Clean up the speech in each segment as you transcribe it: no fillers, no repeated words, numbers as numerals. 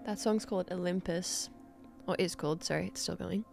That song's called Olympus. Or is called, sorry, it's still going.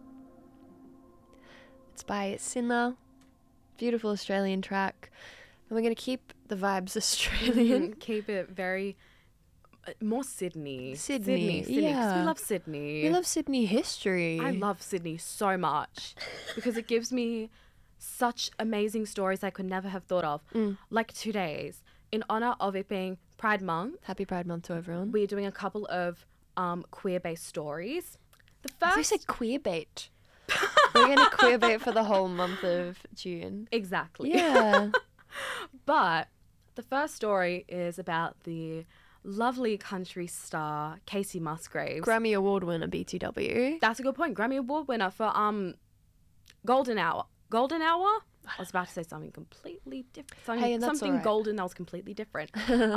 It's by Sinner. Beautiful Australian track. And we're going to keep the vibes Australian. Keep it very... more Sydney. Sydney, 'cause yeah. we love Sydney. We love Sydney history. I love Sydney so much because it gives me such amazing stories I could never have thought of. Like today's, in honor of it being Pride Month, Happy Pride Month to everyone. we're doing a couple of queer-based stories. The They first... said queer bait. We're going to queer bait for the whole month of June. Exactly. Yeah. But the first story is about the lovely country star Casey Musgraves. Grammy Award winner BTW. That's a good point. Grammy Award winner for Golden Hour. Golden Hour? I was about to say something completely different. Something, Hey, and that's something all right. golden that was completely different.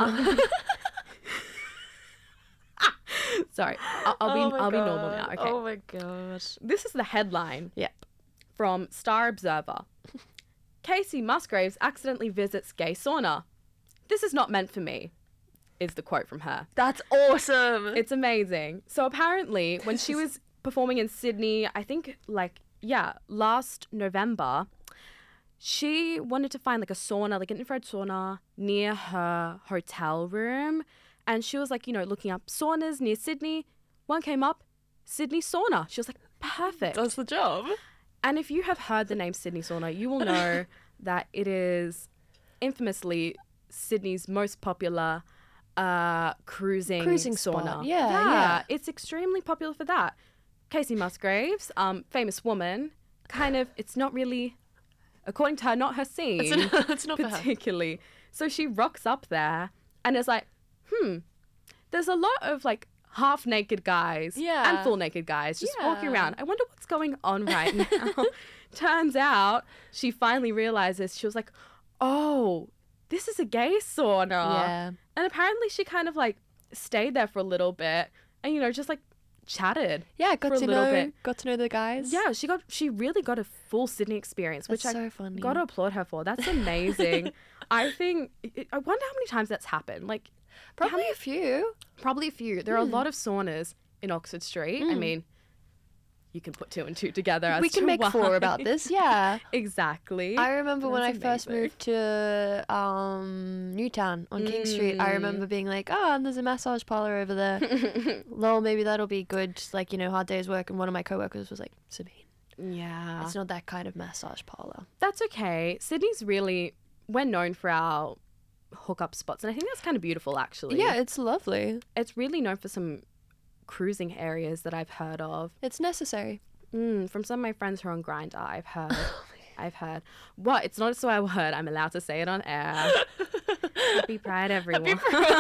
Sorry, I'll be normal now. Okay. Oh my gosh. This is the headline Yep. from Star Observer. Casey Musgraves accidentally visits gay sauna. This is not meant for me, is the quote from her. That's awesome. It's amazing. So apparently, when she was performing in Sydney, I think last November, she wanted to find like a sauna, like an infrared sauna near her hotel room. And she was like, looking up saunas near Sydney. One came up, Sydney sauna. She was like, perfect. Does the job. And if you have heard the name Sydney sauna, you will know that it is infamously Sydney's most popular cruising Cruising sauna. spot. Yeah. It's extremely popular for that. Casey Musgraves, famous woman, kind of, it's not really, according to her, not her scene. It's not for her. particularly. So she rocks up there and is like, there's a lot of like half naked guys Yeah. and full naked guys just walking Yeah. around. I wonder what's going on right now. Turns out she finally realizes, she was like, oh, this is a gay sauna. Yeah. And apparently she kind of like stayed there for a little bit and, just like chatted. Yeah, for a little bit. got to know the guys. Yeah, she really got a full Sydney experience, That's which so I funny. got to applaud her for. That's amazing. I wonder how many times that's happened. Like, Probably a few. probably a few. There are a lot of saunas in Oxford Street. I mean, you can put two and two together as We can to make why. 4 about this, yeah. Exactly. I remember when I That's first amazing. moved to Newtown on King Street, I remember being like, oh, and there's a massage parlor over there. Lol, maybe that'll be good. Just like, hard day's work. And one of my coworkers was like, Sabine, Yeah. it's not that kind of massage parlor. That's okay. Sydney's really, we're known for our hookup spots. And I think that's kind of beautiful, actually. Yeah, it's lovely. It's really known for some cruising areas that I've heard of. It's necessary. From some of my friends who are on Grindr, I've heard. I've heard. What? It's not a swear word. I'm allowed to say it on air. Happy Pride, everyone.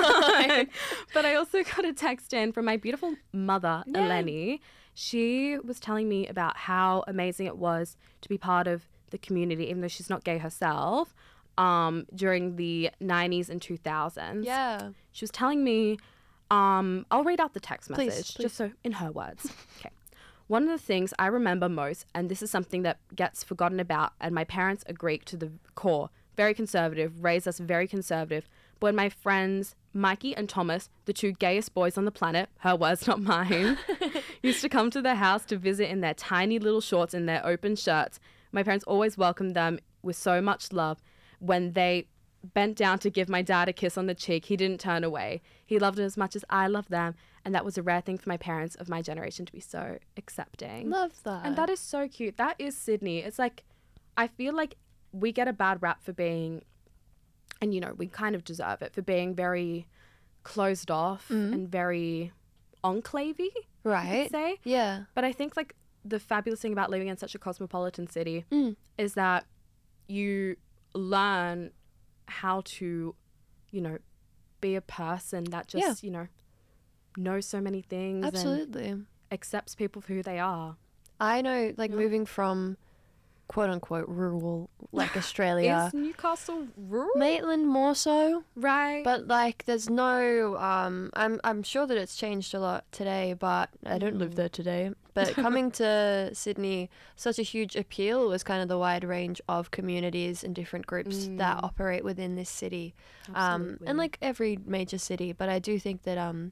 But I also got a text in from my beautiful mother, Eleni. She was telling me about how amazing it was to be part of the community, even though she's not gay herself, during the 90s and 2000s. Yeah. She was telling me, I'll read out the text Please, message, please. just so in her words. Okay. One of the things I remember most, and this is something that gets forgotten about, and my parents are Greek to the core, very conservative, raised us very conservative, but when my friends Mikey and Thomas, the 2 gayest boys on the planet, her words, not mine, used to come to their house to visit in their tiny little shorts and their open shirts, my parents always welcomed them with so much love. When they bent down to give my dad a kiss on the cheek, he didn't turn away. He loved it as much as I loved them, and that was a rare thing for my parents of my generation to be so accepting. Love that. And that is so cute. That is Sydney. It's like, I feel like we get a bad rap for being, and we kind of deserve it, for being very closed off and very enclavey, I right. could say. Yeah. But I think like the fabulous thing about living in such a cosmopolitan city is that you learn how to, be a person that just, knows so many things and Absolutely. accepts people for who they are. I know, like, moving from quote unquote rural, like Australia. Is Newcastle rural? Maitland more so. Right. But like, there's no. I'm sure that it's changed a lot today, but I don't live there today. But coming to Sydney, such a huge appeal was kind of the wide range of communities and different groups that operate within this city, Absolutely. and like every major city. But I do think that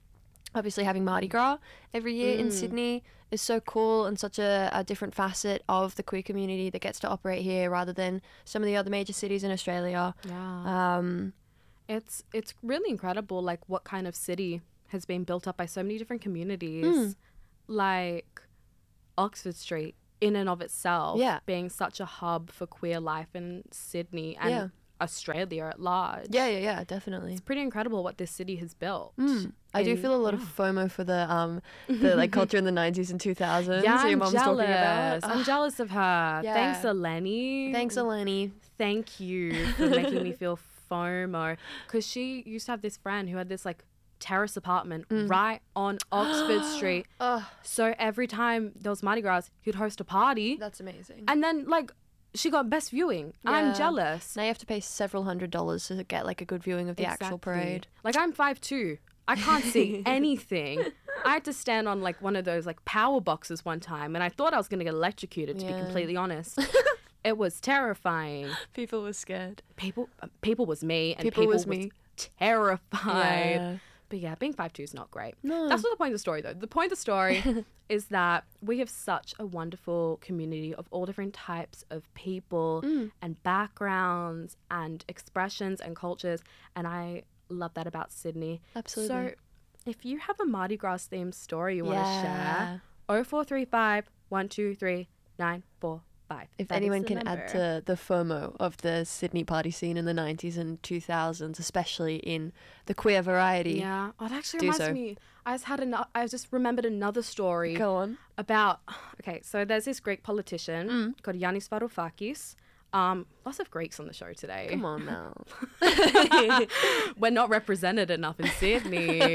obviously having Mardi Gras every year in Sydney is so cool, and such a different facet of the queer community that gets to operate here rather than some of the other major cities in Australia. Yeah. It's really incredible, like, what kind of city has been built up by so many different communities. Like Oxford Street in and of itself being such a hub for queer life in Sydney and Australia at large. Yeah, definitely. It's pretty incredible what this city has built. I do feel a lot of FOMO for the like culture in the 90s and 2000s. Yeah, your I'm mom's jealous. talking about. I'm jealous of her. Yeah. Thanks, Eleni. Thanks, Eleni. Thank you for making me feel FOMO. Because she used to have this friend who had this like terrace apartment right on Oxford Street. So every time there was Mardi Gras, he'd host a party. That's amazing. And then like she got best viewing. I'm jealous. Now you have to pay several $100s to get like a good viewing of the actual parade. Like I'm 5'2". I can't see anything. I had to stand on like one of those like power boxes one time, and I thought I was gonna get electrocuted, to be completely honest. It was terrifying. People were scared. People was me, and People was me. Terrified. Yeah. But yeah, being 5'2" is not great. No. That's not the point of the story, though. The point of the story is that we have such a wonderful community of all different types of people and backgrounds and expressions and cultures, and I love that about Sydney. Absolutely. So if you have a Mardi Gras themed story you want to share, 0435 123 945. If anyone can add to the FOMO of the Sydney party scene in the 90s and 2000s, especially in the queer variety. Yeah. Oh, that actually reminds me. I just remembered another story. Go on. About, okay, so there's this Greek politician called Yannis Varoufakis. Lots of Greeks on the show today. Come on now. We're not represented enough in Sydney.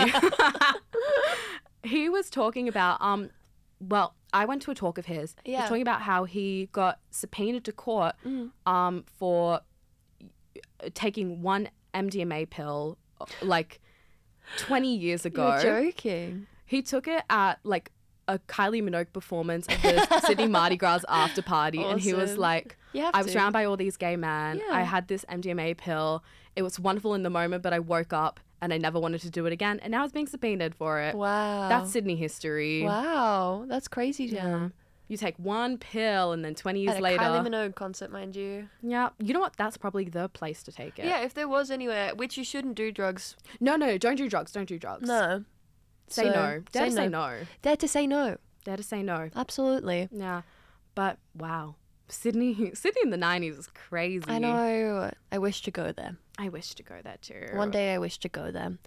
He was talking about, well, I went to a talk of his. He was talking about how he got subpoenaed to court for taking one MDMA pill like 20 years ago. You're joking. He took it at like a Kylie Minogue performance at the Sydney Mardi Gras after party. Awesome. And he was like, I was surrounded by all these gay men. Yeah. I had this MDMA pill. It was wonderful in the moment, but I woke up and I never wanted to do it again. And now it's being subpoenaed for it. Wow. That's Sydney history. Wow. That's crazy, Jan. Yeah. You take one pill and then 20 years At a later. Kylie Minogue concert, mind you. Yeah. You know what? That's probably the place to take it. Yeah, if there was anywhere, which you shouldn't do drugs. No, don't do drugs. Don't do drugs. No. Say no. Dare to say no. Dare to say no. Dare to say no. Absolutely. Yeah. But wow. Sydney in the 90s is crazy. I know. I wish to go there. I wish to go there too. One day I wish to go there.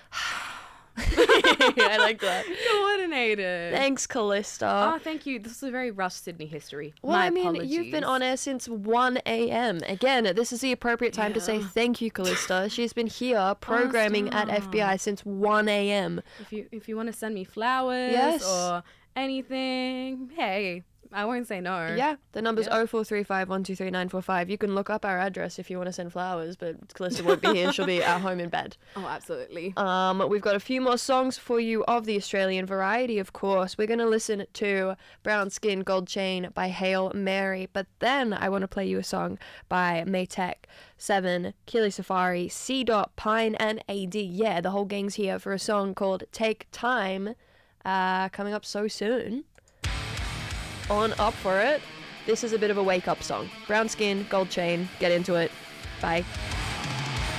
I like that. Coordinated. Thanks, Callista. Oh, thank you. This is a very rushed Sydney history. Well, My I mean, apologies. you've been on air since 1 a.m. Again, this is the appropriate time to say thank you, Callista. She's been here programming at FBI since 1 a.m. If you want to send me flowers or anything, hey, I won't say no. Yeah, the number's 0435 123 945. You can look up our address if you want to send flowers, but Callista won't be here. She'll be at home in bed. Oh, absolutely. We've got a few more songs for you of the Australian variety, of course. We're going to listen to Brown Skin, Gold Chain by Hail Mary, but then I want to play you a song by Maytech, Seven, Kili Safari, C. Pine, and AD. Yeah, the whole gang's here for a song called Take Time, coming up so soon. On up for it. This is a bit of a wake-up song. Brown Skin, Gold Chain. Get into it. Bye.